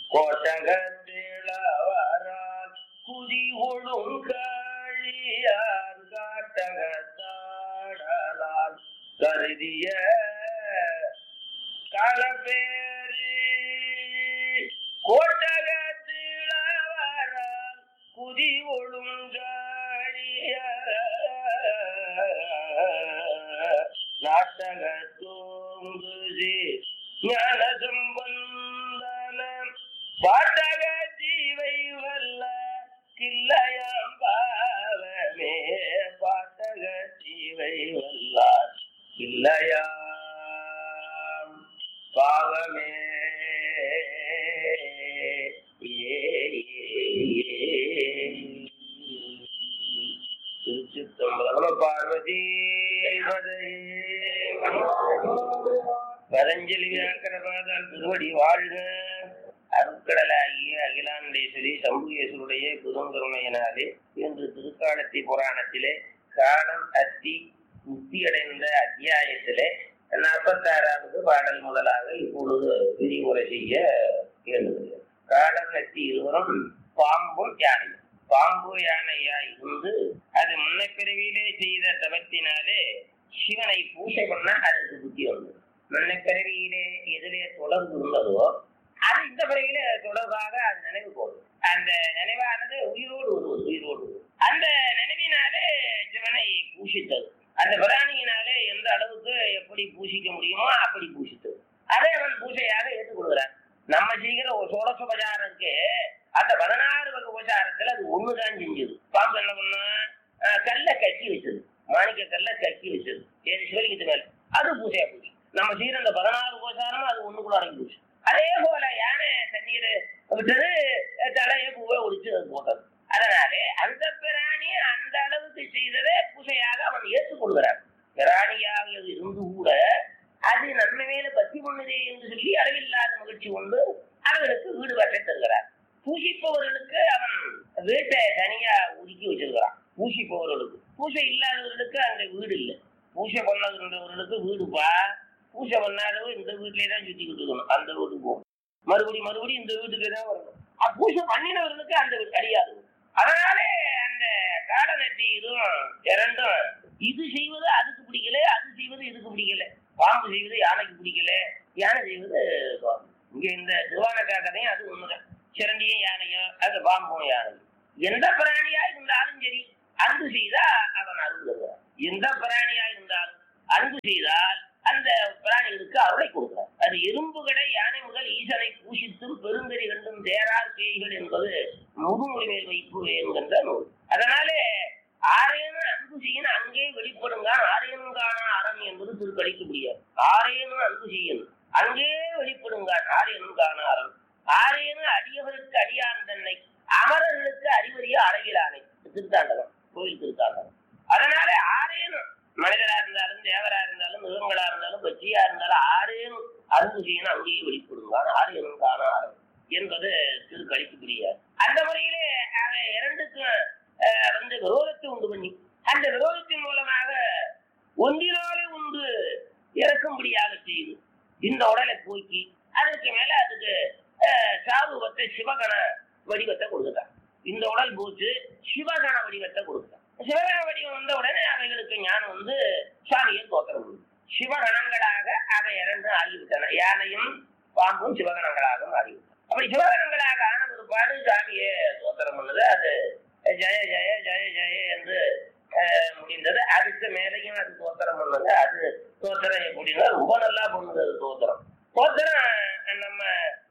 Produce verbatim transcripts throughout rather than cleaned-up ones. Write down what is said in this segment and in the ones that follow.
கோட்டகத்திளவரால் குதி ஒழுங்காழியார் காட்டகத்தாடலால் கருதிய காலப்பேரி கோட்டகத்திளவரால் குதி ஒழுங்காழியார் நாட்டகத்தோங்குதி ஞான சம்பந்தனம் பாட்டக ஜீவை வல்ல கில்லையாம் பாவமே பாட்டக ஜீவை வல்லார் கில்லையாம் பாவமே. திருச்சித்தம்பலம் பார்வதி பதஞ்சலி வியாக்கரபாதால் திருவடி வாழ்க. அருட்கடலாகிய அகிலாண்டேஸ்வரி சம்புகேஸ்வருடைய புதங்கருணையினாலே இன்று திருக்காலத்தி புராணத்திலே காலம் அத்தி முக்தியடைந்த அத்தியாயத்திலே நாற்பத்தாறாவது பாடல் முதலாக இப்பொழுது விரிவுரை செய்ய கேளுகிறேன். காலம் அத்தி இருவரும் பாம்பும் யானையும். பாம்பு யானையா இருந்து அது முன்ன பிறவியிலே செய்த தவத்தினாலே சிவனை பூசை பண்ண அதுக்கு புத்தி வந்தது. முன்ன பிறவியிலே எதிரே தொடர்பு உள்ளதோ அது இந்த பிறவியில தொடர்பாக அது நினைவு போடும். அந்த நினைவானது உயிரோடு வருவது உயிரோடு அந்த நினைவினாலே சிவனை பூஷித்தது. அந்த பிராணியினாலே எந்த அளவுக்கு எப்படி பூசிக்க முடியுமோ அப்படி பூசித்தது. அதை அவன் பூசையாக ஏற்றுக்கொள்கிறான். நம்ம செய்கிற ஒரு சோடசோபச்சாரம் இருக்கு, அந்த பதினாறு வகை உபச்சாரத்துல அது ஒண்ணுதான் செஞ்சது. பாம்பு என்ன பண்ணா கல்ல கட்டி வச்சது, மாணிக்க கல்ல கட்டி வச்சது சிவலிங்கத்து மேல, அது பூசையா போச்சு. நம்ம செய்யற அந்த பதினாறு உபச்சாரமும் அது ஒண்ணுக்குள்ள அடங்கி போச்சு. அதே போல யானை தண்ணீர் விட்டது, தலையை பூவை ஒடிச்சு அது போட்டது. அதனாலே அந்த பிராணி அந்த அளவுக்கு செய்ததை பூசையாக அவன் ஏற்றுக்கொள்கிறான். பிராணியாக இருந்து கூட அது நன்மை மேல பத்தி பண்ணுதே என்று சொல்லி அளவில்லாத மகிழ்ச்சி கொண்டு அவர்களுக்கு வீடு வற்றை தருகிறார். பூசிப்பவர்களுக்கு அவன் வீட்டை தனியா ஒதுக்கி வச்சிருக்கிறான். பூசிப்பவர்களுக்கு, பூசை இல்லாதவர்களுக்கு அங்க வீடு இல்லை. பூசை பண்ணதுன்றவர்களுக்கு வீடுப்பா, பூசை பண்ணாதவங்க இந்த வீட்டிலே தான் சுத்திக்கிட்டு இருக்கணும். அந்த வீட்டுக்கு போகணும், மறுபடியும் மறுபடியும் இந்த வீட்டுக்கு தான் வரணும். பூசை பண்ணினவர்களுக்கு அந்த வீடு அழியாது. அதனாலே அந்த காலநட்டி இதுவும் இரண்டும், இது செய்வது அதுக்கு பிடிக்கல, அது செய்வது இதுக்கு பிடிக்கல. பாம்பு செய்வது யானைக்கு பிடிக்கல, யானை செய்வது பாம்பு. இங்க இந்த திருவானக்கா கதையும் அது ஒண்ணுதான். சிறந்தியும் யானையும் அது பாம்பும் யானையும். எந்த பிராணியா இருந்தாலும் சரி அன்பு செய்தா அவன் அருள் தருவான். எந்த பிராணியா இருந்தாலும் அன்பு செய்தால் அந்த பிராணிகளுக்கு அருளை கொடுக்கிறார். அது எறும்பு கடை யானை முதல் ஈசனை பூஷித்தும் பெருந்தறி கண்டும் தேரார் பேய்கள் என்பது முதுமொழி மேல் வைப்பு என்கின்ற நூல். அதனாலே ஆரேனும் அன்பு செய்யணும் அங்கே வெளிப்படுங்க, ஆரேனும் காணா அறம் என்பது திருக்கடிக்க முடியாது. ஆரேனும் அன்பு செய்யணும் அங்கே வெளிப்படுங்க, ஆரேனும் காணா அறம். ஆரேனும் அடியவருக்கு அடியான் தன்னை, அமரர்களுக்கு அறிவறிய அழகிலானை. திருத்தாண்டகம், கோயில் திருத்தாண்டகம். அதனாலே ஆரேனும் மனிதரா இருந்தாலும் தேவரா இருந்தாலும் மிருகங்களா இருந்தாலும் பச்சியா இருந்தாலும் ஆரேனும் அன்பு செய்யணும் அங்கேயே வெளிப்படுங்க, ஆரேனும் காணா அறம் என்பது திருக்கடிக்க முடியாது. அந்த முறையிலே இரண்டுக்கும் வந்து விரோதத்தை உண்டு பண்ணி அந்த விரோதத்தின் மூலமாக ஒன்றினாலே உண்டு இறக்கும்படியாக செய்து இந்த உடலை போக்கி அதுக்கு மேல அதுக்கு சாரூபத்தை சிவகண வடிவத்தை கொடுத்துட்டான். இந்த உடல் போச்சு சிவகண வடிவத்தை கொடுத்துட்டான். சிவகண வடிவம் வந்த உடனே அவைகளுக்கு ஞானம் வந்து சாமியை தோத்திரம் கொடுக்கும். சிவகணங்களாக அவை இரண்டு ஆகிவிட்டன. யானையும் பாம்பும் சிவகணங்களாக ஆகிவிட்டன. அப்படி சிவகணங்களாக ஆன ஒரு பாடு சாமியை தோத்திரம் பண்ணது. அது ஜெய ஜெய ஜெய ஜெய என்று முடிந்தது. அதுக்கு மேலையும் அது தோத்திரம் பண்ணது. அது தோத்திரம் எப்படின்னா ரொம்ப நல்லா பண்ணுது. அது தோத்திரம் தோத்திரம் நம்ம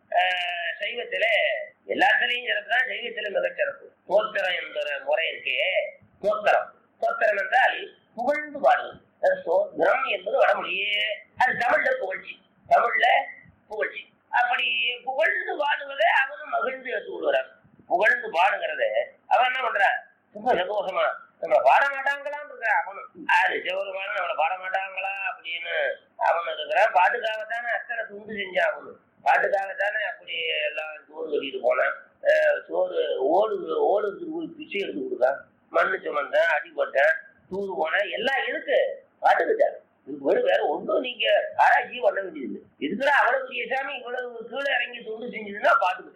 சைவத்தில எல்லாத்திலையும் சிறப்பு தான், சைவத்தில மிகச்சிறப்பு. தோத்திரம் என்கிற முறை இருக்கே, தோத்திரம். தோத்திரம் என்றால் புகழ்ந்து பாடுவது. சோத்திரம் என்பது வடமொழியே, அது தமிழ்ல புகழ்ச்சி, தமிழ்ல புகழ்ச்சி. அப்படி புகழ்ந்து பாடுவதை அவனும் மகிழ்ந்து எடுத்துக்கொள்கிறான். புகழ்ந்து பாடுகிறத அவன் என்ன பண்றான், ரொம்ப சந்தோஷமா நம்ம பாட மாட்டாங்களான்னு இருக்கிற அவனும். அது சிவருமான நம்மளை பாட மாட்டாங்களா அப்படின்னு அவனு இருக்கிறான். பாட்டுக்காகத்தானே அத்தனை துண்டு செஞ்சாகணும், பாட்டுக்காகத்தானே அப்படி எல்லாம் சோறு கட்டிட்டு போனான். சோறு ஓடு ஓடுறதுக்கு போய் பிச்சை எடுத்து கொடுத்தான், மண்ணு சுமந்தேன், அடிபட்டேன், தூது போனேன், எல்லாம் இருக்கு பாட்டுக்கிட்டாரு. இதுக்கு வேற ஒன்றும் நீங்க ஆராய்ச்சி பண்ண வேண்டியது. இதுக்குற அவ்வளவு பெரிய சாமி இவ்வளவு கீழே இறங்கி துண்டு செஞ்சதுன்னா பாட்டுக்கிட்டேன்.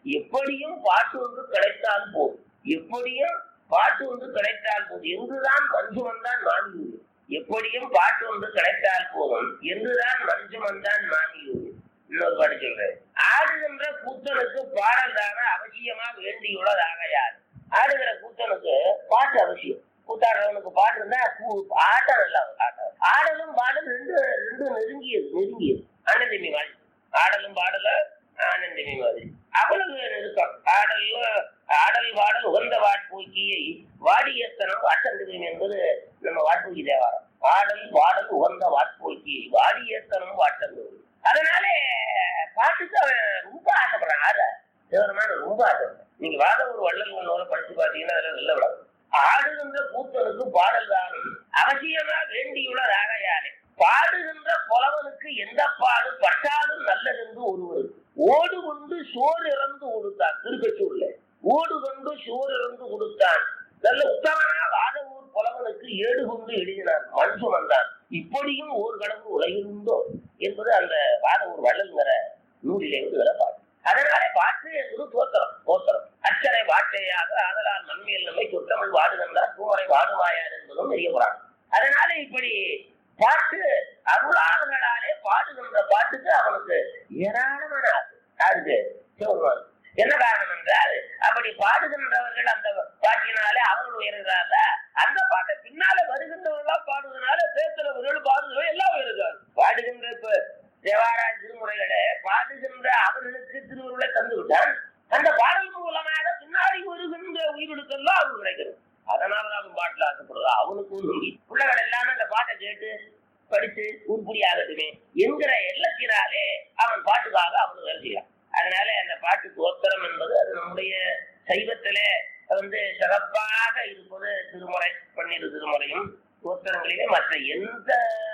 எப்படியும் பாட்டு ஒன்று கிடைத்தால் போதும், எப்படியும் பாட்டு ஒன்று கிடைத்தால் போதும் என்றுதான் மஞ்சு வந்தான் மாமியூர். எப்படியும் பாட்டு ஒன்று கிடைத்தால் போதும் என்றுதான் மஞ்சு வந்தான் மாமியூர். இன்னொரு பாட்டு சொல்றேன். ஆடுகின்ற கூத்தனுக்கு பாடல் தான அவசியமா வேண்டியுள்ளதாக யார்? ஆடுகிற கூத்தனுக்கு பாட்டு அவசியம். கூத்தாடுறவனுக்கு பாட்டு இருந்தா ஆட்டம் நல்லா ஆட்டம். ஆடலும் பாடலும் ரெண்டு ரெண்டு நெருங்கியது நெருங்கியது ஆனந்தமி மாதிரி. ஆடலும் பாடல ஆனந்தமி மாதிரி அவ்வளவு நெருக்கம். ஆடல் ஆடல் பாடல் உகந்த வாட்போக்கியை வாடியத்தனம் வாட்டந்தமி என்பது நம்ம வாட்போக்கி தேவாரம். ஆடல் பாடல் உகந்த வாட்போக்கி வாடியத்தனம் வாட்டந்தமி. அதனாலே பாட்டுக்கு அவன் ரொம்ப ஆசைப்படுறான். ஆட தேவரமான ரொம்ப ஆசைப்படுறான். நீங்க வாத ஒரு வள்ளல் ஒன்னோட படிச்சு பாத்தீங்கன்னா அதெல்லாம் நல்ல விடாது. ஆடுகின்ற கூத்தனுக்கு பாடல் தான் அவசியமா வேண்டியுள்ளதாக யாரு? பாடுகின்ற புலவனுக்கு எந்த பாடு பட்டாலும் நல்லதென்று ஒருவருக்கு ஓடு கொண்டு சோறு இறந்து கொடுத்தான். திருக்கச்சூர்ல ஓடு கொண்டு சோறு இறந்து கொடுத்தான். நல்ல உத்தமனா வாதவூர் புலவனுக்கு ஏடு கொண்டு எழுதினான் மண் சுமந்தான். இப்படியும் ஓர் கடவுள் உலகில் உண்டோ என்பது அந்த வாதவூர் வள்ளல்ங்கிற நூலிலே வந்து வேலை பாட்டு. அதனாலே பாட்டு என்பது தோத்திரம். தோத்திரம் அச்சனை வாட்டையாக ஆதலால் மண்மையில் நம்மை சொற்றமிழ் வாடுகின்றார் பூமரை வாடுவாயார் என்பதும் தெரியப்படுறாங்க. அதனால இப்படி பாட்டு அருளாளர்களாலே பாடுகின்ற பாட்டுக்கு அவனுக்கு ஏராளமான ஆசை. சிவபெருமான் என்ன காரணம் என்றால் அப்படி பாடுகின்றவர்கள் அந்த பாட்டினாலே அவர்கள் உயர்கிறாங்க. அந்த பாட்டை பின்னால வருகின்றவர்களா பாடுவதனால பேசுறவர்கள் பாடுகிறவர்கள் எல்லாம் உயர்கிறார். பாடுகின்ற இப்ப தேவாரா திருமுறைகளை பாடுகின்ற அவர்களுக்கு திருவுருளை தந்து விட்டான். அந்த பாடல் மூலமாக பின்னாடி வருகின்ற உயிரிழக்கெல்லாம் அவருக்கு கிடைக்கிறது. அதனாலதான் அவன் பாட்டுல ஆசைப்படுறதா அவனுக்கு உருங்கி பிள்ளைகள் எல்லாமே அந்த பாட்டை கேட்டு படிச்சு உருப்படி ஆகட்டுமே என்கிற எண்ணத்தினாலே அவன் பாட்டுக்காக அவனுக்கு வேலை செய்யலாம். அதனால அந்த பாட்டு தோத்திரம் என்பது அது நம்முடைய சைவத்தில வந்து சிறப்பாக இருப்பது திருமுறை பன்னிரு திருமுறையும் தோத்திரங்களிலே. மற்ற எந்த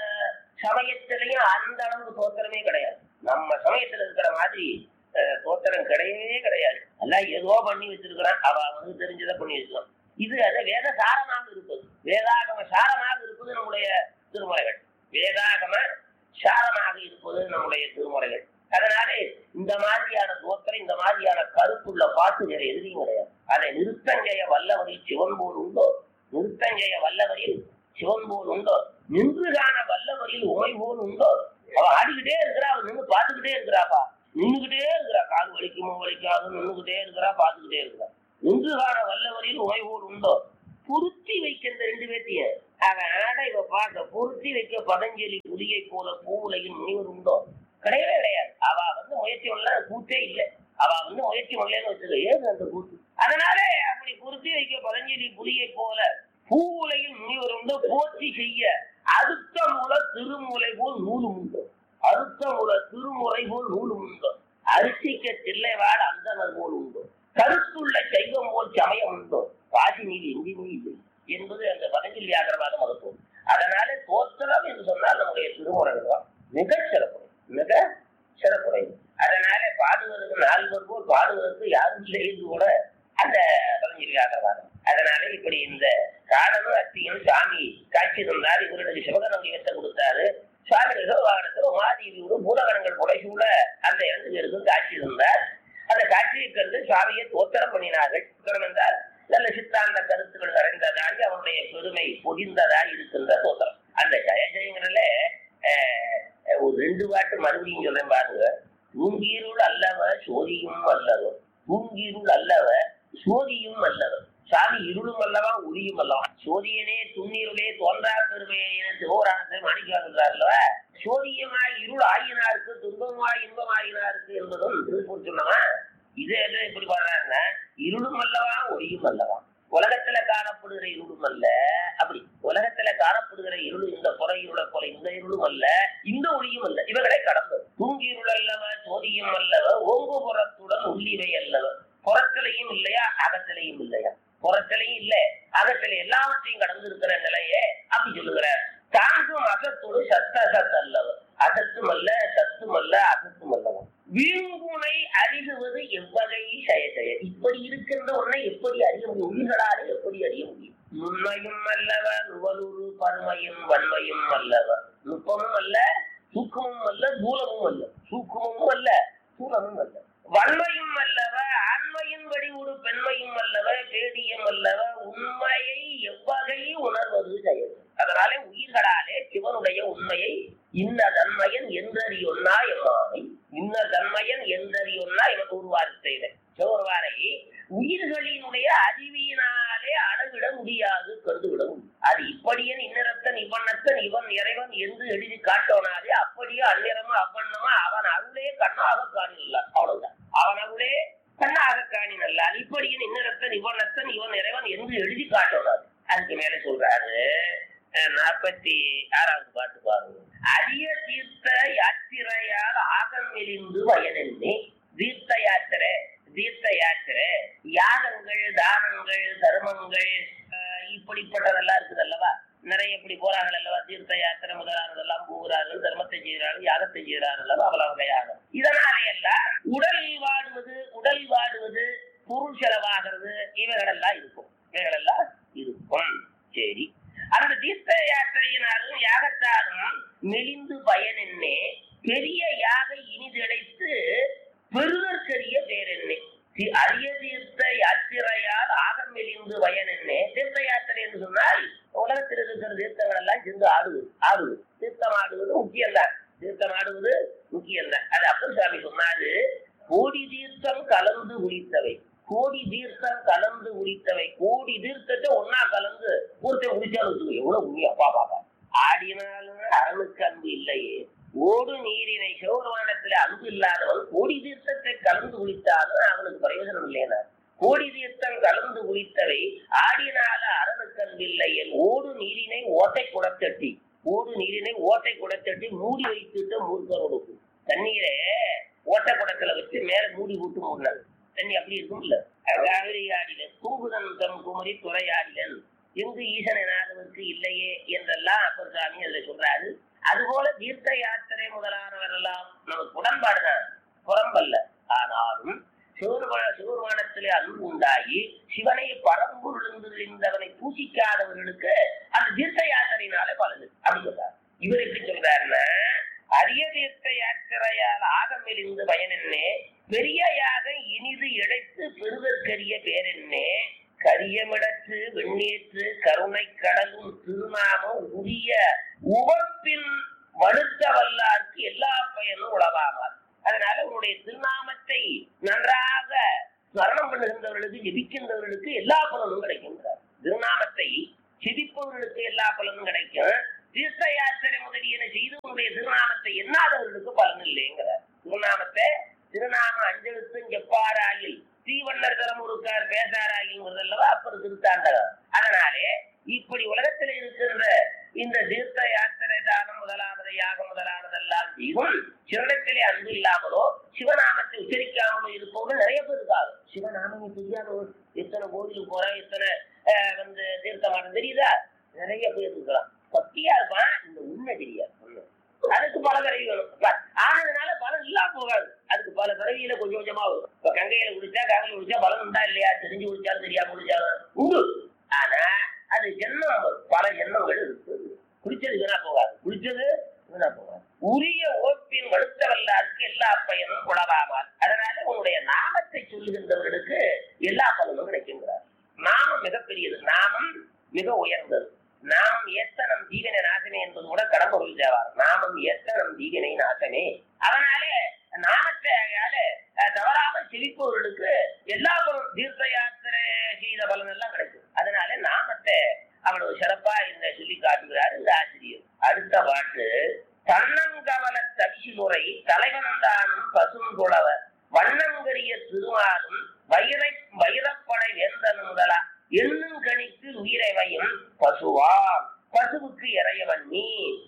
சமயத்திலையும் அந்த அளவுக்கு தோத்திரமே கிடையாது. நம்ம சமயத்துல இருக்கிற மாதிரி தோத்திரம் கிடையவே கிடையாது. எல்லாம் ஏதோ பண்ணி வச்சிருக்கிறான். அவ வந்து தெரிஞ்சதை பண்ணி வச்சிருக்கான். இது அது வேத சாரமாக இருப்பது, வேதாகம சாரமாக இருப்பது நம்முடைய திருமுறைகள். வேதாகம சாரமாக இருப்பது நம்முடைய திருமுறைகள். அதனாலே இந்த மாதிரியான தோத்திரம் இந்த மாதிரியான கருத்துள்ள பாட்டு வேற எதுலையும் கிடையாது. அதை நிறுத்தஞ்செய்ய வல்லவரில் சிவன் போல் உண்டோ? நிறுத்தஞ்செய்ய வல்லவரில் சிவன் போல் உண்டோ? நின்று காண வல்லவரில் உமை போல் உண்டோ? அவ ஆடிக்கிட்டே இருக்கிறா, அவன் நின்று பார்த்துக்கிட்டே இருக்கிறாப்பா. நின்றுகிட்டே இருக்கிறா, காது வலிக்குமோ வலிக்காது நின்றுகிட்டே இருக்கிறா, பார்த்துக்கிட்டே இருக்கிறா. நின்று காண வல்லவரில் உமை போல் உண்டோ? பொருத்தி வைக்க இந்த ரெண்டு பேர்த்திய அவன் ஆட இவ பார்க்க பொருத்தி வைக்க பதஞ்சலி புலியை போல பூவுலையில் முனிவர் உண்டோ? கிடையவே கிடையாது. அவ வந்து முயற்சி பண்ணல, கூத்தே இல்லை. அவ வந்து முயற்சி பண்ணலன்னு வச்சுக்க ஏது அந்த கூத்து. அதனாலே அப்படி பொருத்தி வைக்க பதஞ்சலி புலியை போல பூவுலையில் முனிவர் உண்டோ? போற்றி செய்ய அடுத்த முறை திருமுறை போல் நூலு உண்டோ? அடுத்த முறை திருமுறை போல் நூலு உண்டோ? அரிசிக்க தில்லைவாள் அந்தனர் போல் உண்டோ? கருத்துள்ள சைவம் போல் சமயம் உண்டோ? பாசி நீதி எங்கேயுமே இல்லை என்பது அந்த பதஞ்சலி வியாகரவாத மகத்துவம். அதனால தோத்திரம் என்று சொன்னால் நம்முடைய திருமுறைகள் தான் மிக சிறப்பு, மிக சிறப்புரை. அதனால பாடுவதற்கு நால்வர் போல் பாடுவதற்கு யாரும் இல்லை என்று கூட அந்த பதஞ்சலி வியாகரவாதம். அதனால இப்படி இந்த காரணம் அத்தியும் சாமி காட்சி தந்தார். இவருடைய சிவகணம் வெட்ட கொடுத்தாரு. சுவாமி நிகழ்வாகனத்தில் உமாதேவியோடு மூலகணங்கள் புடைசூழ அந்த இரண்டு பேருக்கும் காட்சி தந்தார். அந்த காட்சியை கண்டு சுவாமியை தோத்திரம் பண்ணினார்கள். தோத்திரம் என்றால் நல்ல சித்தாந்த கருத்துக்கள் நிறைந்ததாகி அவனுடைய பெருமை பொதிந்ததாக இருக்கின்ற தோத்திரம். அந்த ஜெய ஜெயங்கிறதுல ஒரு ரெண்டு பாட்டு மறுபடியும் சொல்றேன் பாருங்க. தூங்கீருள் அல்லவ சோதியும் அல்லவர், தூங்கீருள் அல்லவ சோதியும் அல்லவர். சாமி இருளும் அல்லவா ஒளியும் அல்லவா. சோதியனே துண்ணீருளே தோன்றா பெருமையை சிவோராசை மாணிக்காதுல்ல. சோதியமாய் இருள் ஆயினாருக்கு துன்பமாய் இன்பம் ஆயினாருக்கு என்பதும் திருப்பூர் சொன்னவா. இது என்ன எப்படி பாடுறாருன்னா இருளும் அல்லவா ஒளியும் அல்லவா. உலகத்துல காணப்படுகிற இருளும் அல்ல, அப்படி உலகத்துல காணப்படுகிற இருளு இந்த புற இருளை போல இந்த இருளும் அல்ல, இந்த ஒளியும் அல்ல, இவர்களை கடந்தது. தூங்கி இருள் அல்லவ சோதியும் அல்லவ ஓங்கு புறத்துடன் உள்ளிவை அல்லவ. புறத்திலையும் இல்லையா அகத்திலையும் இல்லையா, புறத்திலையும் இல்ல அகத்தில எல்லாவற்றையும் கடந்து இருக்கிற நிலையே அப்படி சொல்லுகிறார். தாங்கும் அகத்தோடு சத்த அசத்து அல்லவ, அசத்தும் அல்ல சத்தும் அல்ல அசத்தும் அல்லவா. வீங்குனை அறிகுவது எவ்வகை செய்ய செய்ய. இப்படி இருக்கின்ற உடனே எப்படி அறிய முடியும்? உயிர்களாலே எப்படி அறிய முடியும்? நுண்மையும் அல்லவ நுவலூரு பருமையும் வன்மையும் அல்லவ. நுட்பமும் அல்ல சூக்கமும் அல்ல தூலமும் அல்ல, சூக்கமும் அல்ல தூலமும் அல்ல, வன்மையும் அல்லவ வல்லவ உண்மையை எவ்வகை உணர்வது செயல். அதனாலே உயிர்களாலே சிவனுடைய உண்மையை இன்ன தன்மையன் என்றறியொன்னா எம்மாவை இன்ன தன்மையன் என்றறியொன்னா எமக்கு உருவார்த்தையில சோர்வாரை உயிர்களினுடைய அறிவியினாலே அளவிட முடியாது கருதுவிட முடியும். அது இப்படியன் இன்னரத்தன் இவனத்தன் இவன் இறைவன் என்று எழுதி காட்டோனாலே அப்படியே அந்நிறமா அவ்வண்ணமா அவன் அருளே கண்ணாக காணில்ல. அவ்வளவுதான். அவன் அருளே கண்ணாக காணினல்ல. இப்படியன் இன்னரத்தன் இவனத்தன் இவன் இறைவன் என்று எழுதி காட்டோனாது. அதுக்கு மேல சொல்றாரு நாற்பத்தி ஆறாவது பாட்டு பாருங்க. அரிய தீர்த்த யாத்திரையால் ஆகம் மெலிந்து வயனென்னே தீர்த்த யாத்திரை தீர்த்த யாத்திரை யாகங்கள் தானங்கள் தர்மங்கள் இப்படிப்பட்டதெல்லாம் இருக்குது அல்லவா. நிறைய இப்படி போறார்கள் அல்லவா. தீர்த்த யாத்திரை முதலானதெல்லாம் போகிறார்கள், தர்மத்தை செய்கிறார்கள், யாகத்தை செய்கிறார்கள் அல்லவா. அவ்வளவு வகையாக இதனாலே எல்லாம் உடல் வாடுவது உடல் வாடுவது பொருள் செலவாகிறது இவைகளெல்லாம் இருக்கும் இவைகளெல்லாம் இருக்கும். சரி, அந்த தீர்த்த யாத்திரையினாலும் யாகத்தாலும் மெலிந்து பயனென்னே பெரிய யாக இனிதழைத்து பெருதற்கரிய பேரென்னே. அரிய தீர்த்த யாத்திரையால் ஆகம் மெலிந்து பயனென்னே. தீர்த்த யாத்திரை என்று சொன்னால் உலகத்தில் இருக்கிற தீர்த்தங்கள் எல்லாம் சென்று ஆடுவது ஆடுவது தீர்த்தம் ஆடுவது முக்கியம்தான். தீர்த்தம் ஆடுவது முக்கியம்தான். அது அப்பர் சாமி சொன்னாரு, கோடி தீர்த்தம் கலந்து குளித்தவை கோடி தீர்த்தம் கலந்து குளித்தவை. கோடி தீர்த்தத்தை ஒன்னா கலந்து ஒருத்தர் குளிச்சாலும் எவ்வளவு புண்ணியம். அப்பா பாப்பா ஆடினாலும் அரணுக்கு அன்பு இல்லையே. ஓடு நீரினை சிவபெருமானத்துல அன்பு இல்லாதவன் கோடி தீர்த்தத்தை கலந்து குளித்தாலும் அவனுக்கு பிரயோஜனம் இல்லையா. கோடி தீர்த்தம் கலந்து குளித்தவை ஆடினால அரணுக்கு அன்பு இல்லையே. ஓடு நீரினை ஓட்டை குடத்தட்டி ஓடு நீரினை ஓட்டை குடத்தட்டி மூடி வைத்துட்டு மூர்க்கர் கொடுக்கும். தண்ணீரை ஓட்டை குடத்துல வச்சு மேல மூடி போட்டு மூடினாங்க. தண்ணி அப்படி இருக்கும் இல்ல. காவிரி ஆடிலன் குங்குதன் தம் குமரி துறையாடிலன் எங்கு ஈசனாதவருக்கு இல்லையே என்றெல்லாம் அப்பர் சாமி அதுல சொல்றாரு. அதுபோல தீர்த்த யாத்திரை முதலானவர் எல்லாம் நமக்கு உடன்பாடுதான், புறம்பல்ல. ஆனாலும் சிவருமான சிவருமானத்திலே அன்பு உண்டாகி சிவனை பரம்பொருள் இருந்தவனை பூசிக்காதவர்களுக்கு அந்த தீர்த்த யாத்திரையினாலே பலது அப்படி சொல்றாரு. இவர் எப்படி சொல்றாருன்னா, அரிய தீர்த்த யாத்திரையால் ஆகமெலிந்து பயனென்னே பெரியயாக இனிது இழைத்து பெறுதற்கரிய பேரென்னே கரியமிடத்து வெண்ணேற்று கருணை கடலும் திருநாமம் உரிய உவப்பின் வடுத்த வல்லாருக்கு எல்லா பயனும் உளவாமார். அதனால உன்னுடைய திருநாமத்தை நன்றாக ஸ்மரணம் பண்ணுகின்றவர்களுக்கு ஜெபிக்கின்றவர்களுக்கு எல்லா பலனும் கிடைக்கின்றார். திருநாமத்தை செபிப்பவர்களுக்கு எல்லா பலனும் கிடைக்கும். தீர்த்த யாத்திரை முதலியன செய்து உன்னுடைய திருநாமத்தை எண்ணாதவர்களுக்கு பலன் இல்லைங்கிறார். திருநாமத்தை திருநாம அஞ்செழுத்தும் செப்பாராயில் தீவண்ணர் தரம் ஒருக்கார் பேசாராயில்வா அப்பர் திருத்தாண்டகம். அதனாலே இப்படி உலகத்தில் இருக்கின்ற இந்த தீர்த்த யாத்திரை தானம் முதலானதை யாக முதலானதெல்லாம் செய்யும் சிவனத்திலே அன்பு இல்லாமலோ சிவநாமத்தை உச்சரிக்காமலோ இருப்பவர்கள் நிறைய பேர் இருக்காங்க. சிவநாமம் தெரியாத எத்தனை கோவிலுக்கு போறா எத்தனை வந்து தீர்த்தமானம் தெரியுதா, நிறைய பேர் இருக்கலாம். பக்தியா இருப்பான், இந்த உண்மை தெரியாது. அதுக்கு பல பிறவி வேணும். ஆனதுனால பலன் இல்லாம போகாது. அதுக்கு பல பிறவியில கொஞ்சம் கொஞ்சமா வரும். இப்ப கங்கையில குடிச்சா காவிரியில குடிச்சா பலன் உண்டா இல்லையா, தெரிஞ்சு குடிச்சாலும் தெரியாம குடிச்சாலும் உண்டு. ஆனா அது ஜென்மம் பல ஜென்மங்கள் இருக்கு. குடிச்சது வீணா போகாது, குடிச்சது வீணா போகாது. உரிய ஓப்பின் வலுத்த வல்லாருக்கு எல்லா பயனும் குளவாமால். அதனால உன்னுடைய நாமத்தை சொல்லுகின்றவர்களுக்கு எல்லா பலனும் கிடைக்கின்றார். நாமம் மிகப்பெரியது, நாமம் மிக உயர்ந்தது. நாமம் ஏத்தனம் ஜீவனை நாசமே என்பது கூட கடம்பு தேவார். நாமம் ஏத்தனம் ஜீவனை நாசமே. அதனாலே நாமத்தை தவறாமல் செழிப்பவர்களுக்கு எல்லா தீர்த்த யாத்திரை செய்த பலன் எல்லாம் கிடைக்கும். அதனால நாமத்தை அவ்வளவு சிறப்பா இந்த சொல்லி காட்டுகிறார் இந்த ஆசிரியர். அடுத்த பாட்டு, தன்னங்கமல தவிசுமுறை தலைவன்தானும் பசும் குளவர் வண்ணங்கரிய திருமாலும் வைரை வைரப்படை வேந்தன் முதலா என்னும் கணித்து உயிரைவையும் பசுவா பசுவுக்கு இறையவன் நீ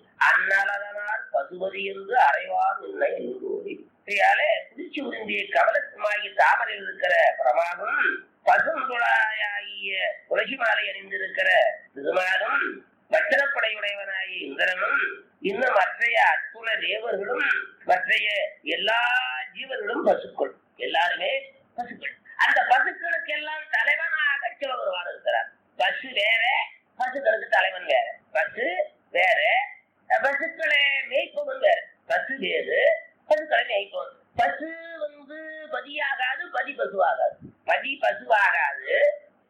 அந்நலதனார் பசுபதி என்று அறைவார் இல்லை என்று குடிச்சு உறிந்திய கவலத்துமாகி தாமரையில் இருக்கிற பிரமாகும் பசுந்துளாயாகிய துளசி மாலை அணிந்திருக்கிற திருமாலும் வச்சனப்படையுடையவனாகிய இந்திரனும் இன்னும் மற்றைய அற்புத தேவர்களும் மற்றைய எல்லா ஜீவர்களும் பசுக்கள், எல்லாருமே பசுக்கள். அந்த பசுக்களுக்கு எல்லாம் தலைவனாக சிவபெருமான் இருக்கிறார். பசு வேற, பசுக்களுக்கு தலைவன் வேற. பசு வேற, பசுக்களை மேய்ப்பவன் வேற. பசு வேறு, பசுக்களை மேய்ப்பவன். பசு வந்து பதியாகாது, பதி பசுவாகாது. பதி பசுவாகாது,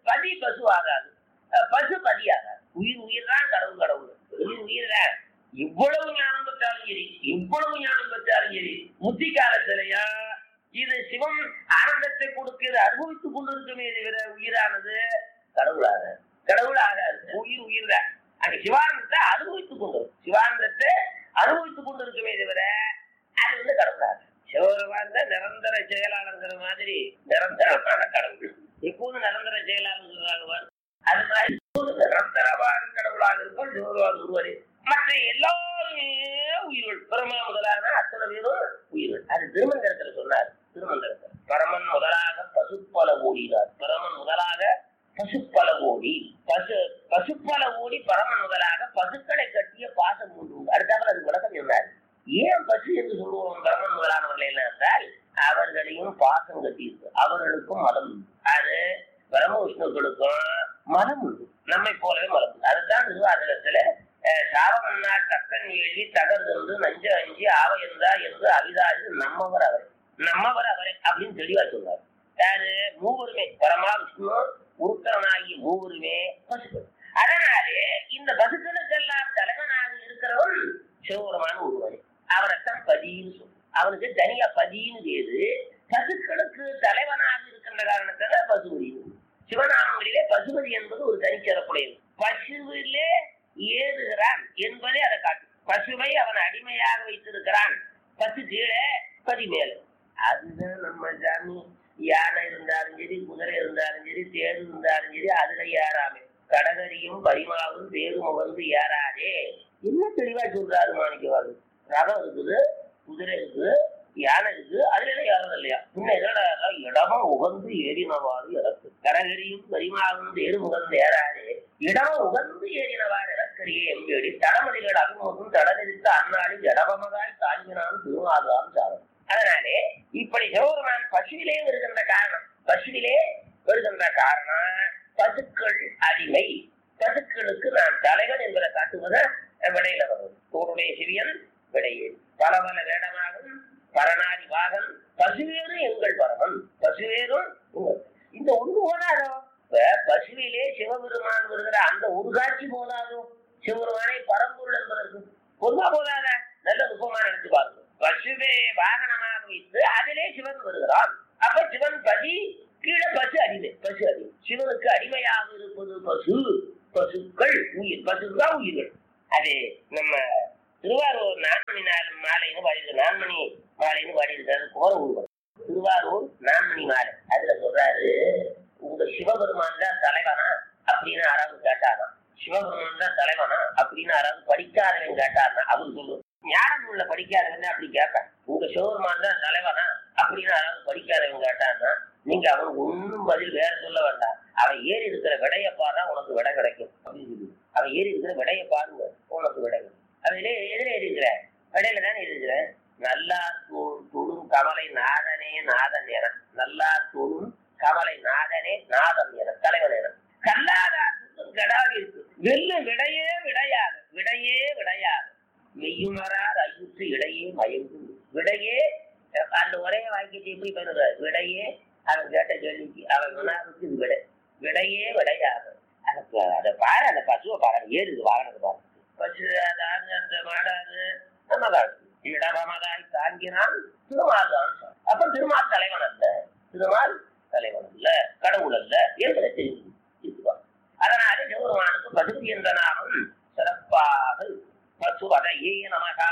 பதி பசு ஆகாது, பசு பதி ஆகாது. உயிர் உயிர் தான், கடவுள் கடவுள். உயிர் உயிர் தான். இவ்வளவு ஞானம் பெற்றாலும் சரி, இவ்வளவு ஞானம் பெற்றாலும் சரி, முத்தி காலத்திலையா இது சிவம் ஆனந்தத்தை கொடுக்கிறது அனுபவித்துக் கொண்டிருக்குமே தவிர உயிரானது கடவுளாக கடவுளாக உயிர் உயிர் தான். அங்க சிவானந்தத்தை அனுபவித்துக் கொண்டு சிவானந்தத்தை அனுபவித்துக் கொண்டு இருக்குமே தவிர அது வந்து கடவுளாக. சிவபெருமான் தான் நிரந்தர செயலாளர்ங்கிற மாதிரி நிரந்தரமான கடவுள். எப்போதும் நிரந்தர செயலாளர் அது மாதிரி நிரந்தரமான கடவுளாக இருக்கும் சிவபெருமான் ஒருவரே. மற்ற எல்லாருமே உயிர்கள், பிரமா முதலான அத்தனை பேரும் உயிர்கள். அது திருமந்திரத்துல சொன்னார். திருமந்திரத்துல பரமன் முதலாக பசுப்பல ஓடினார். பரமன் முதலாக பசுப்பல ஓடி பசு பசுப்பல ஓடி பரமன் முதலாக பசுக்களை கட்டிய பாசம் உண்டு. அடுத்தாமல் அது விளக்கம் சொன்னார். ஏன் பசு என்று சொல்லுவோம் பரமன் முதலானவர்கள் என்ன என்றால் அவர்களையும் பாசம் கட்டியிருக்கு, அவர்களுக்கும் மதம் உண்டு. அது பிரம்ம விஷ்ணுக்களுக்கும் மதம் உண்டு, நம்மை போலவே மதம் உண்டு. அதுதான் திருவாதிரத்துல சாவமன்னார் தக்கன் எழுதி தகர்ந்து நஞ்ச அஞ்சி ஆவ என்றா என்று அவிதாது நம்மவர் அவரை நம்மவர் அவரை அப்படின்னு தெளிவா சொன்னார். யாரு? மூவருமே பரமா விஷ்ணு உருத்தரனாகி மூவருமே பசுக்கள். அதனாலே இந்த பசுக்களுக்கெல்லாம் தலைவனாக இருக்கிறவன் சிவபெருமான ஒருவன். அவனைத்தான் பதின்னு சொல்லும். அவனுக்கு தனியா பதின்னு பேரு. பசுக்களுக்கு தலைவனாக இருக்கின்ற காரணத்தால பசுபதி. சிவநாமங்களிலே பசுபதி என்பது ஒரு தனிச்சிறப்புடையது. பசுவிலே ஏறுகிறான் என்பதை அதை காட்டும். பசுவை அவன் அடிமையாக வைத்திருக்கிறான். பசு கீழே பதி மேல. அதுதான் நம்ம சாமி. யானை இருந்தாலும் சரி, குதிரை இருந்தாலும் சரி, தேர் இருந்தாலும் சரி, அதுல ஏறாமே. கடகரியும் பரிமாவும் தேரும் வந்து ஏறாதே. என்ன தெளிவா சொல்றாரு மாணிக்கவாரு. ரதம் இருக்குது, குதிரை இருக்குது, யானை இருக்குது, அதுல எல்லாம் ஏறது இல்லையா? இன்னும் என்னடா இடமும் உகந்து ஏறினவாறு இறக்கு. கடகரியும் பரிமாவும் தேரும் உகந்து ஏறாதே, இடமும் உகந்து ஏறினவாறு இறக்கறியே எம்பேடி தடமதிகள் அபிமுகம் தடநிறுத்த அந்நாடி இடமதாய் தாங்கினான் திருவாதான் சாதம். அதனாலே இப்படி சிவபெருமான் பசுவிலே வருகின்ற காரணம், பசுவிலே வருகின்ற காரணம் பசுக்கள் அடிமை. பசுக்களுக்கு நான் தலைவன் என்பதை காட்டுவத விடையில வரும். தோருடைய சிவியன் விடையே பல பல வேடமாகும் பரநாடி வாகன் பசுவேறு எங்கள் பரவன் பசுவேறும் இந்த ஒன்று போதாதோ. இப்ப பசுவிலே சிவபெருமான் வருகிற அந்த ஒரு காட்சி போதாதோ. சிவபெருமானை பரம்பொருள் என்பதற்கு பொதுவா போதாத. நல்ல நுட்பமா நினைச்சு பாருங்க. பசுவே வாகனமாக வைத்து அதிலே சிவன் வருகிறான். அப்ப சிவன் பதி, கீழே பசு அடிமை. பசு அடிமை. சிவனுக்கு அடிமையாக இருப்பது பசு. பசுக்கள் உயிர். பசுதான் உயிர்கள். அது நம்ம திருவாரூர் நான்மணி நாள் மாலைன்னு பாடிருக்கு. நான்மணி மாலைன்னு பாடியிருக்காரு கோர உருவம். திருவாரூர் நான்மணி மாலை அதுல சொல்றாரு, உங்க சிவபெருமான் தான் தலைவனா அப்படின்னு யாராவது கேட்டானா, சிவபெருமான் தான் தலைவனா அப்படின்னு யாராவது படிக்காதவன் கேட்டாருன்னா அவரு சொல்லுவோம். ஞானம் உள்ள படிக்காதவன் அப்படி கேட்பேன். உங்க சிவபெருமான் தான் தலைவனா அப்படின்னு யாராவது படிக்காதவன் கேட்டான்னா நீங்க அவனுக்கு ஒன்னும் பதில் வேற சொல்ல வேண்டாம். அவன் ஏறி இருக்கிற விடைய பாரு உனக்கு விடை கிடைக்கும் அப்படின்னு சொல்லி. அவன் ஏறி இருக்கிற விடைய பாருங்க உனக்கு விடை. அதுல எதிர இருக்கிற விடையில தானே இருக்கிற. நல்லா தொடும் கமலை நாதனே நாதன் என. நல்லா தொடும் கமலை நாதனே நாதன் என தலைவன் என. கல்லாதா கடாவி இருக்கு. வெள்ளு விடையே விடையாது, விடையே விடையாது. மெய்யுணரார் ஐயுற்று இடையே மயங்கும். விடையே அந்த ஒரே வாக்கியத்தை எப்படி பண்ணுற? விடையே அவன் கேட்ட கேள்விக்கு அவன் உணர்வுக்கு இது விடை. விடையே விடையாது. அதுக்கு அதை பாரு, அந்த பசுவை பாரு, ஏறுது வாகனத்தை பாரு. பசு அதாவது அந்த மாடாது நம்ம காடு இடமதாய் தாங்கினான் திருமால்தான். அப்ப திருமால் தலைவன் அல்ல, திருமால் தலைவன் அல்ல, கடவுள் அல்ல என்பதை தெரிந்து இருக்குவான். அதனாலே சிவபெருமானுக்கு பசுபதி என்ற நாமம் சிறப்பாக. பசுபதையே நமகா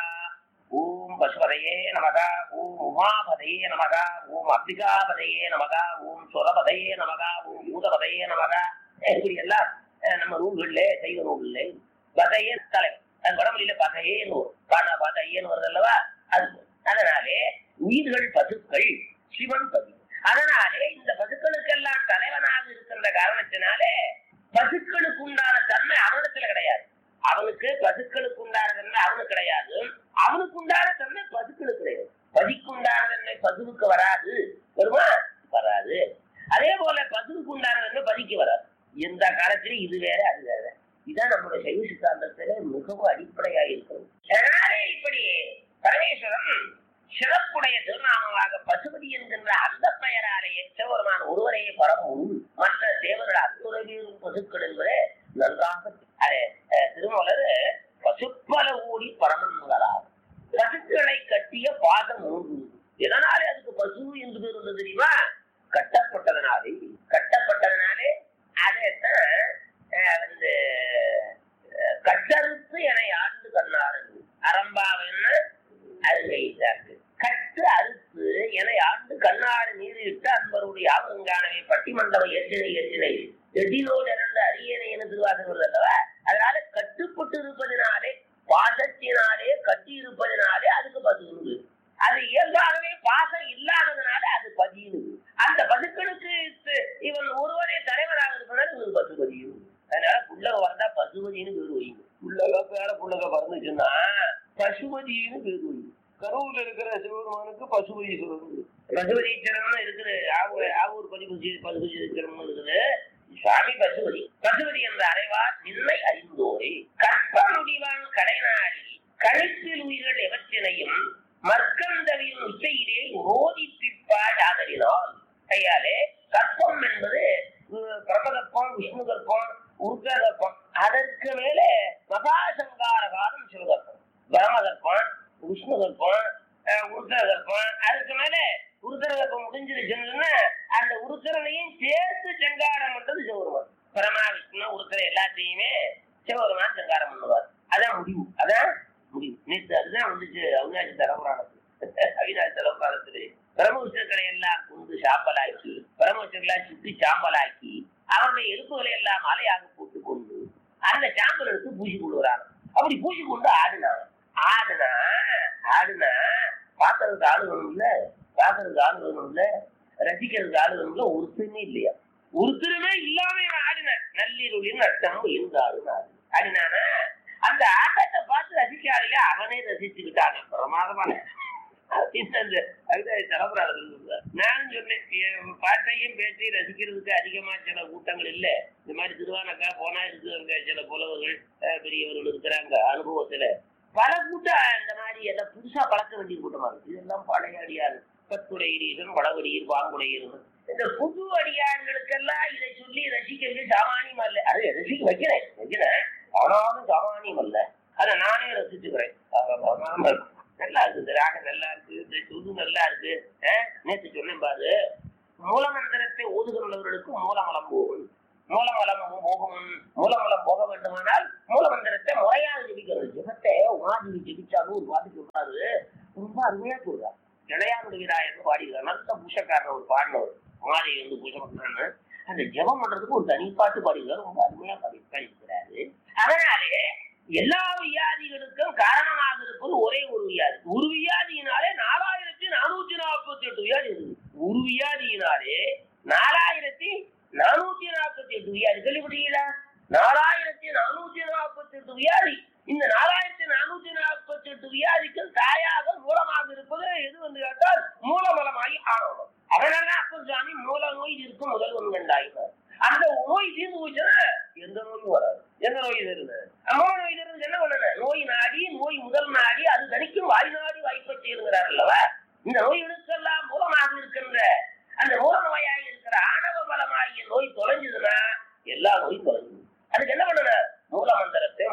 ஓம் பசுபதையே நமகா ஓம் உமாபதையே நமகா ஓம் அம்பிகாபதையே நமகா ஓம் சுரபதையே நமகா ஓம் பூதபதையே நமகா. இப்படி எல்லாம் நம்ம நூல்கள்ல சைவ நூல்ல பதையே தலைவன். அது வடமொழியில பதையேன்னு வரும். பாடா பதையேன்னு வருது அல்லவா? அது அதனாலே உயிர்கள் பசுக்கள், சிவன் பதி. அதனாலே இந்த பசுக்களுக்கெல்லாம் தலைவனாக இருக்கின்ற காரணத்தினாலே பசுக்களுக்கு உண்டான தன்மை அவனிடத்துல கிடையாது. அவனுக்கு பசுக்களுக்கு உண்டான தன்மை அவனுக்கு கிடையாது. அவனுக்கு உண்டான தன்மை பசுக்களுக்கு கிடையாது. பதிக்கு உண்டான தன்மை பசுவுக்கு வராது. வருமா? வராது. அதே போல பசுவுக்கு உண்டான தன்மை பதிக்கு வராது. எந்த காலத்திலும் இது வேற அது வேற. இதான் நம்முடைய சைவ சித்தாந்தத்துல மிகவும் அடிப்படையாக இருக்கிறது. அதனாலே இப்படி பரமேஸ்வரன் சிறப்புடைய திருநாமமாக பசுபதி என்கின்ற அந்த பெயராலேயே சிவபெருமான் ஒருவரையே பரவும். மற்ற தேவர்கள் அத்தனை தெரியுமா? கட்டப்பட்டதனாலே கட்டப்பட்டதனாலே அதைத்தான் வந்து கட்டறுத்து என ஆண்டு கண்ணாரு அரம்பாவன்னு அருங்கைக்கு கட்டு அறுத்து என ஆண்டு கண்ணாறு நீரிட்டு அன்பருடைய ஆவங்கானவை பட்டிமண்டபம் எச்சினை எச்சினை எட்டினோடு இறந்த அரியணை என திருவாசகம் வருது அல்லவா? அதனால கட்டுப்பட்டு இருப்பதினாலே பாசத்தினாலே கட்டி இருப்பதினாலே அதுக்கு பதிவு. அது இயல்பாகவே பாசம் இல்லாததுனால அது பதிவு. அந்த பசுக்களுக்கு இவன் ஒருவரே தலைவராக இருப்பதால் இவன் பசு பதிவு. அதனால புள்ளக வந்தா பசுபதினு பேர் வைங்க. புள்ளக பேர புள்ளக பறந்துச்சுன்னா பசுபதினு பேர் வைங்க. கரூர்ல இருக்கிற சிவபெருமானுக்கு பசுபதி சொல்றது. பசுபதீச்சரம்னு இருக்குது. ஆவூர் ஆவூர் பதிவு பசுபதீச்சரம்னு இருக்குது. சுவாமி பசுபதி பசுபதி என்ற அறைவார் நின்னை அறிந்தோரே கற்ப முடிவான் கடைநாளி கழுத்தில் உயிர்கள் எவற்றினையும் மற்கந்தவின் உச்சையிலே ஓதிப்பிப்பாள் ஆதலினால். கையாலே கற்பம் என்பது பிரமகற்பம், விஷ்ணு கற்பம், உருக்க கற்பம். அதற்கு மேலே மகாசங்கார காலம் சிவகற்பம், பிரமகற்பம், விஷ்ணு கற்பம், உருக்க கற்பம். அதுக்கு மேல உருத்திர கற்பம் முடிஞ்சிருச்சுன்னா அந்த உருத்திரனையும் சேர்த்து சங்காரம் பண்றது சிவபெருமான். பரமா விஷ்ணு உருத்திர எல்லாத்தையுமே சிவபெருமான் சங்காரம் பண்ணுவார். அதான் முடிவு. அதான் முடிவு. நேற்று அதுதான் வந்துச்சு அவிநாசி தலபுராணத்துல. அவிநாசி தலபுராணத்திலே பரமவிஷ்ணுக்களை எல்லாம் கொண்டு சாம்பலாக்கி பரமவிஷ்ணுக்களா சுற்றி சாம்பலாக்கி அவருடைய எலும்புகளை எல்லாம் மலையாக போட்டு கொண்டு அந்த சாம்பல் எடுத்து பூசி கொள்ளுறாங்க. அப்படி பூசி கொண்டு ஆடுனாங்க. ஆடுனா ஆடுனா பாக்குறதுக்கு ஆளு வேணும்ல, பாக்குறதுக்கு ஆளு வேணும்ல, ரசிக்கிறதுக்கு ஆளு வேணும்ல. ஒருத்தருமே இல்லையா? ஒருத்தருமே இல்லாம ஆடின நள்ளிருளின் நட்டம் இருந்தாலும் ஆடினானா அந்த ஆட்டத்தை பார்த்து ரசிக்காதையா அவனே ரசிச்சுக்கிட்டாங்க. பிரமாதமான நானும் சொன்னேன், பாட்டையும் பேச்சை ரசிக்கிறதுக்கு அதிகமா சில கூட்டங்கள் இல்ல. இந்த மாதிரி திருவானக்கா போனா இருக்கு சில புலவர்கள் பெரியவர்கள் இருக்கிறாங்க. அனுபவத்துல பல கூட்டம் இந்த மாதிரி எல்லாம் புதுசா பழக்க வேண்டிய கூட்டமா இருக்கு. இதெல்லாம் பழைய அடியார் பத்துடையீரன் வடவடியீர் பாங்குடையீர். இந்த புது அடியார்களுக்கெல்லாம் இதை சொல்லி ரசிக்கிறது சாமானியம் அல்ல. அதை ரசிக்க வைக்கிறேன் வைக்கிறேன் ஆனாலும் சாமானியம் அல்ல. அதை நானே ரசிச்சுக்கிறேன். நல்லா இருக்கு, இந்த ராகம் நல்லா இருக்கு, இந்த சுது நல்லா இருக்கு. நேற்று சொன்னேன் பாரு, மூலமந்திரத்தை ஓதுகிறவர்களுக்கு மூலமலம் போகும். மூலமலம் போகும் மூலமலம் போக வேண்டுமானால் மூலமந்திரத்தை முறையாக ஜெபிக்கிறது. ஜெபத்தை உமாதிரி ஜெபிச்சாலும் ஒரு பாட்டு சொல்றாரு, ரொம்ப அருமையா சொல்றாரு. இளையாமுடிவிராயன்னு பாடிக்கிறார். நல்ல பூஷக்காரர் ஒரு பாடினவர் உமாதிரி வந்து பூஜை பண்றான்னு அந்த ஜெபம் பண்றதுக்கு ஒரு தனிப்பாட்டு பாடிக்கிறார். ரொம்ப அருமையா பாடிக்கிறாரு. அதனாலே எல்லா வியாதிகளுக்கும் காரணமாக இருப்பது ஒரே ஒரு வியாதி. ஒரு வியாதியினாலே நாலாயிரத்தி நானூத்தி நாற்பத்தி எட்டு வியாதி இருக்குது. ஒரு வியாதியினாலே நாலாயிரத்தி நானூத்தி நாற்பத்தி எட்டு வியாதி. கேள்விப்பட்டீங்களா? நாலாயிரத்தி நானூத்தி நாற்பத்தி எட்டு வியாதி. இந்த நாலாயிரத்தி நானூத்தி நாற்பத்தி எட்டு வியாதிக்கும் தாயாக மூலமாக இருப்பது எது வந்து கேட்டால் மூலமலமாகி ஆணவம். அதனால அப்ப சுவாமி மூல நோய் இருக்கும் முதல் ஒன்றாயினார். அந்த நோய் தீர்ந்து போச்சுன்னா எந்த நோயும் வராது. எந்த நோய் தருது? மூல நோய் தருது என்ன பண்ண? நோய் நாடி, நோய் முதல் நாடி, அது தனிக்கும் வாய் நாடி வாய்ப்பை செய்யுங்கிறார் அல்லவா? இந்த நோய்களுக்கெல்லாம் மூலமாக இருக்கின்ற அந்த மூல நோயாக இருக்கிற ஆணவ பலமாகிய நோய் தொலைஞ்சதுன்னா எல்லா நோயும் தொலைஞ்சு. அதுக்கு என்ன பண்ண? மூலமந்திரத்தை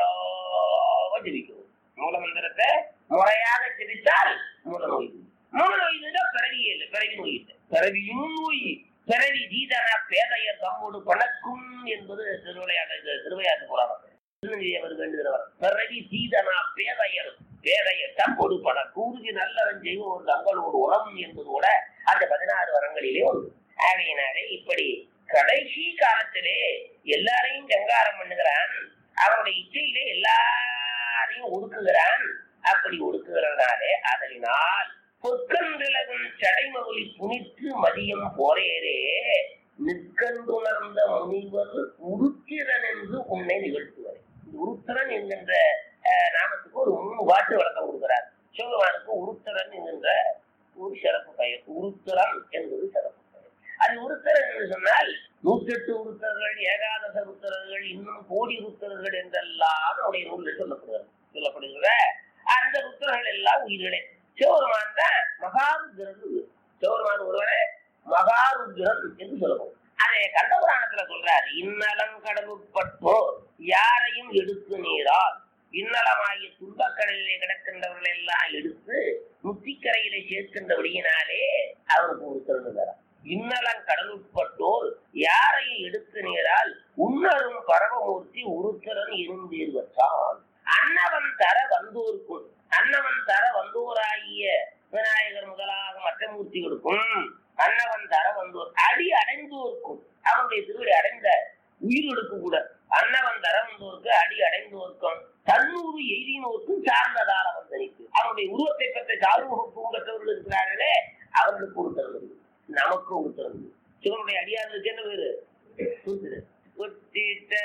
முறையாக ஜெபிக்கணும். மூலமந்திரத்தை முறையாக ஜெபித்தால் மூல நோய். மூல நோய் பிறவியே இல்லை, பிறவி நோய் இல்லை. பிறவியும் நோய். பிறவி தீதன பேதையர் தம்மோடு பணக்கும் என்பது திருவிளையாட்டு திருவையாட்டு புராணம். அவர் வேண்டுகிறவர் பிறவி தீதனா பேதையர் பேதையர் தம்மோடு பணக்கும் உறுதி நல்லவன் செய்வோம் ஒரு தங்களோடு உரம் என்பது கூட அந்த பதினாறு வரங்களிலே ஒன்று. ஆகையினாலே இப்படி கடைசி காலத்திலே எல்லாரையும் சங்காரம் பண்ணுகிறான். அவனுடைய இச்சையிலே எல்லாரையும் ஒடுக்குகிறான். அப்படி ஒடுக்குகிறனாலே அதனால் பொற்கன்றிலகும் சடைமொழி புனித்து மதியம் போரேரே நிற்கண்டுணர்ந்த முனிவர் உருத்திரன் என்று உன்னை நிகழ்த்துவார். உருத்திரன் என்கின்ற நாமத்துக்கு ஒரு மூணு பாட்டு வழக்கம் கொடுக்கிறார். சிவபெருமானுக்கு உருத்திரன் என்கின்ற ஒரு சிறப்பு பெயர். உருத்திரன் என்பது சிறப்பு பெயர். அது உருத்திரன் என்று சொன்னால் நூற்றி எட்டு உருத்தர்கள், ஏகாதச உருத்தர்கள், இன்னும் கோடி உருத்தர்கள் என்றெல்லாம் அவருடைய நூலில் சொல்லப்படுகிறது சொல்லப்படுகிற அந்த உருத்தர்கள் எல்லாம் உயிர்களே. சிவபெருமான் தான் மகாருத்ரன். சிவபெருமான் ஒருவனே மகாருத்ரன் என்று சொல்லப்படும். அதை கண்டபுராணத்துல சொல்றாரு. இன்னலங்கடவுப்பட்டோர் யாரையும் எடுத்து நீரால் இன்னலமாகிய துன்பக்கடலிலே கிடக்கின்றவர்களை எல்லாம் எடுத்து முத்திக்கரையிலே சேர்க்கின்றபடியினாலே அவருக்கு உருத்தரன் தர. இன்னலம் கடலுட்பட்டோர் யாரையும் எடுத்து நேரால் உன்னரும் பரவமூர்த்தி உருத்தரன் இருந்தீர் வச்சான். அன்னவன் தர வந்தோர்க்கும் அன்னவன் தர வந்தோராகிய விநாயகர் முதலாக மற்ற மூர்த்திகளுக்கும் அன்னவன் தர வந்தோர் அடி அடைந்தோர்க்கும் அவனுடைய திருவடி அடைந்த உயிர்களுக்கு கூட அன்னவன் தர வந்தோருக்கு அடி அடைந்தோர்க்கும் தன்னூறு எய்தினோருக்கும் சார்ந்ததால் அவந்தனிக்கு அவனுடைய உருவத்தை பெற்ற சார்புக்கு பெற்றவர்கள் இருக்கிறார்களே அவர்களுக்கு உருத்தரவு, நமக்கு உருத்தரவு. சிவனுடைய அடியார்களுக்கு என்ன பேரு? ஒத்திட்ட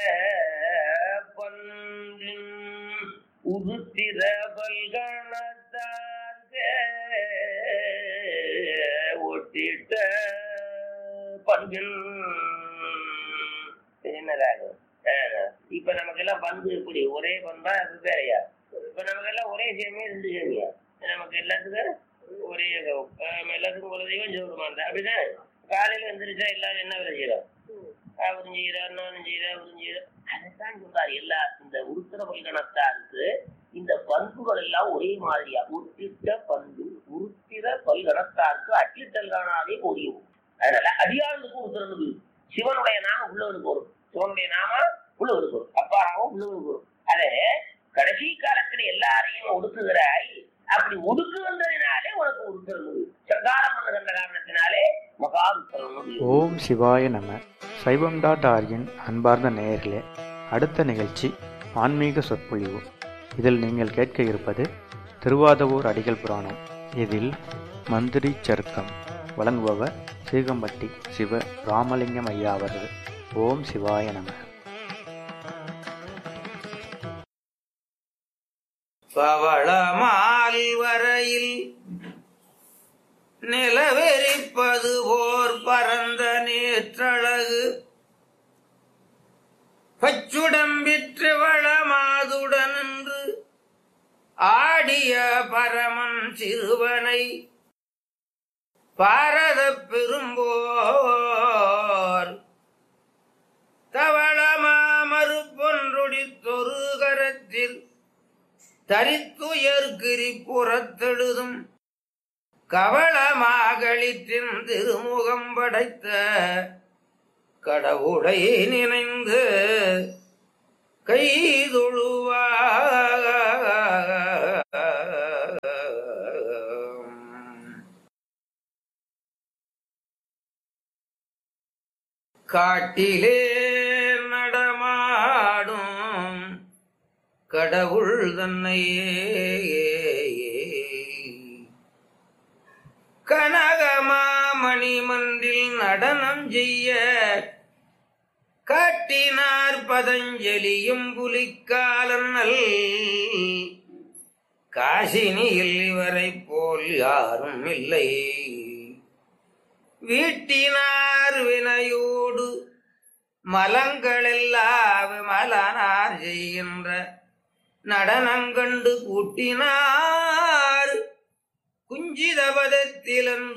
பந்தின் உருத்திர பல்கணத்தாக ஒட்டிட்ட பந்தின் என்னதாக. இப்ப நமக்கு எல்லாம் பந்து எப்படி ஒரே பந்தா வேறையா? இப்ப நமக்கு எல்லாம் ஒரே சேமியா ரெண்டு சேமியா? நமக்கு எல்லாத்துக்கும் ஒரே எல்லாத்துக்கும் ஒரு தெய்வம் சிவருமான் அப்படிதான். காலையில எந்திரிச்சா எல்லாரும் என்ன வேலை செய்யறோம்? அவரும் செய்யறாரு, நானும் செய்யறேன், அவரும் செய்யறேன். அதைத்தான் சொல்றாரு. எல்லா இந்த உருத்திர பல்கணத்தாருக்கு இந்த பண்புகள் எல்லாம் ஒரே மாதிரியா. உருத்திட்ட பண்பு உருத்திர பல்கணத்தாருக்கு அச்சிட்டல் காணாதே போதியும். அதனால அடியாளுக்கு உருத்திரனுக்கு சிவனுடைய நாம உள்ளவனுக்கு வரும், சிவனுடைய நாம உள்ளவனுக்கு வரும், அப்பாவும் உள்ளவனுக்கு வரும். அதே கடைசி காலத்துல எல்லாரையும் ஒடுக்குகிறாய். அப்படி ஒடுக்குகின்றதினாலே உனக்கு உருத்தரவு சங்காரம் பண்ணுகின்ற காரணத்தினாலே மகா உருத்தரவு. ஓம் சிவாய நம. சைவம் டாட் ஆர்கின் அன்பார்ந்த நேயர்களே, அடுத்த நிகழ்ச்சி ஆன்மீக சொற்பொழிவு. இதில் நீங்கள் கேட்க இருப்பது திருவாதவூர் அடிகள் புராணம். இதில் மந்திரி சருக்கம் வழங்குபவர் சீகம்பட்டி சிவ ராமலிங்கம் ஐயா அவர்கள். ஓம் சிவாய நம. பவளமால் வரையில் நிலவெறிப்பது போர் பரந்த நேற்றழகு பச்சுடம்பிற்று வளமாதுடன் என்று ஆடிய பரமன் சிறுவனை பாரத பெரும்போர் தவளமா மறுப்பொன்றொடித்தொரு கரத்தில் தரித்துயர்கிரி புறத்தெழுதும் கவளமாகளிற்றின் திருமுகம் படைத்த கடவுளை நினைந்து கைதொழுவார். காட்டிலே நடமாடும் கடவுள் தன்னையே கனகமாமணி மன்றில் நடனம் செய்ய காட்டினார் பதஞ்சலியும் புலிக்காலன்னல். காசினியில் இவரை போல் யாரும் இல்லை. வீட்டினார் வினையோடு மலங்களெல்லாம் மலனார் செய்கின்ற நடனங்கண்டு கூட்டினார் குஞ்சிதபதத்திலன்